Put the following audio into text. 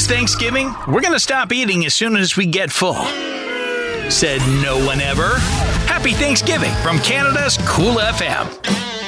This Thanksgiving, we're going to stop eating as soon as we get full. Said no one ever. Happy Thanksgiving from Canada's Cool FM.